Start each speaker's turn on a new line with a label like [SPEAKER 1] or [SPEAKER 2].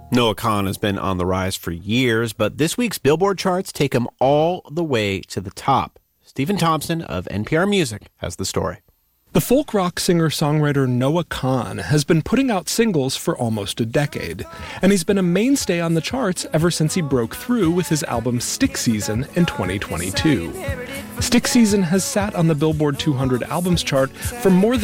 [SPEAKER 1] Noah Kahan has been on the rise for years, but this week's Billboard charts take him all the way to the top. Stephen Thompson of NPR Music has the story.
[SPEAKER 2] The folk rock singer-songwriter Noah Kahan has been putting out singles for almost a decade, and he's been a mainstay on the charts ever since he broke through with his album Stick Season in 2022. Stick Season has sat on the Billboard 200 albums chart for more than